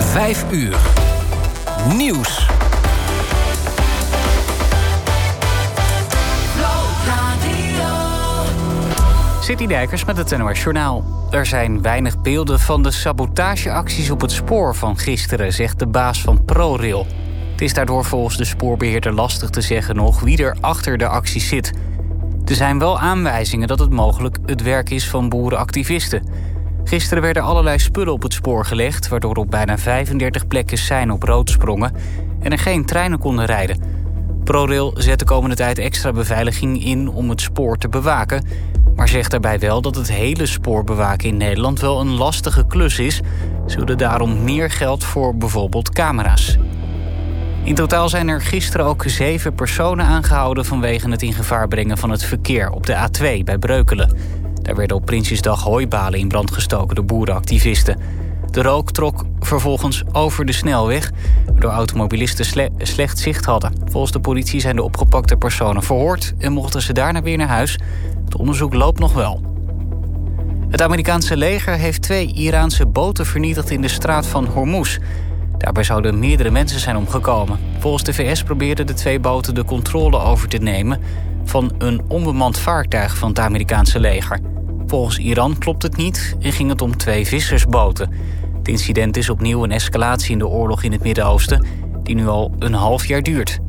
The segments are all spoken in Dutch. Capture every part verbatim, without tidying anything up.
Vijf uur. Nieuws. City Dijkers met het N O S Journaal. Er zijn weinig beelden van de sabotageacties op het spoor van gisteren, zegt de baas van ProRail. Het is daardoor volgens de spoorbeheerder lastig te zeggen nog wie er achter de acties zit. Er zijn wel aanwijzingen dat het mogelijk het werk is van boerenactivisten. Gisteren werden allerlei spullen op het spoor gelegd, waardoor op bijna vijfendertig plekken seinen op rood sprongen en er geen treinen konden rijden. ProRail zet de komende tijd extra beveiliging in om het spoor te bewaken, maar zegt daarbij wel dat het hele spoor bewaken in Nederland wel een lastige klus is. Ze willen daarom meer geld voor bijvoorbeeld camera's. In totaal zijn er gisteren ook zeven personen aangehouden vanwege het in gevaar brengen van het verkeer op de A twee bij Breukelen. Daar werden op Prinsjesdag hooibalen in brand gestoken door boerenactivisten. De rook trok vervolgens over de snelweg, waardoor automobilisten sle- slecht zicht hadden. Volgens de politie zijn de opgepakte personen verhoord en mochten ze daarna weer naar huis. Het onderzoek loopt nog wel. Het Amerikaanse leger heeft twee Iraanse boten vernietigd in de straat van Hormuz. Daarbij zouden meerdere mensen zijn omgekomen. Volgens de V S probeerden de twee boten de controle over te nemen van een onbemand vaartuig van het Amerikaanse leger. Volgens Iran klopt het niet en ging het om twee vissersboten. Het incident is opnieuw een escalatie in de oorlog in het Midden-Oosten, die nu al een half jaar duurt.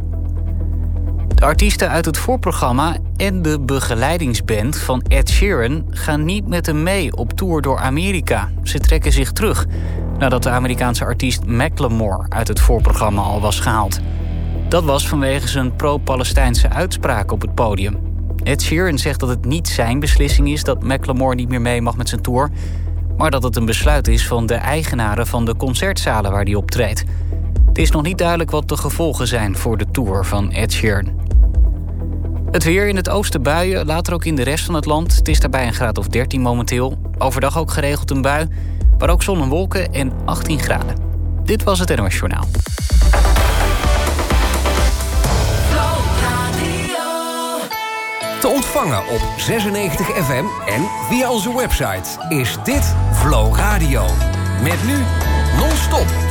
De artiesten uit het voorprogramma en de begeleidingsband van Ed Sheeran gaan niet met hem mee op tour door Amerika. Ze trekken zich terug nadat de Amerikaanse artiest Macklemore uit het voorprogramma al was gehaald. Dat was vanwege zijn pro-Palestijnse uitspraak op het podium. Ed Sheeran zegt dat het niet zijn beslissing is dat Macklemore niet meer mee mag met zijn tour, maar dat het een besluit is van de eigenaren van de concertzalen waar hij optreedt. Het is nog niet duidelijk wat de gevolgen zijn voor de tour van Ed Sheeran. Het weer in het oosten buien, later ook in de rest van het land. Het is daarbij een graad of dertien momenteel. Overdag ook geregeld een bui, maar ook zon en wolken en achttien graden. Dit was het N O S Journaal. Te ontvangen op zesennegentig F M en via onze website is dit Flow Radio. Met nu non-stop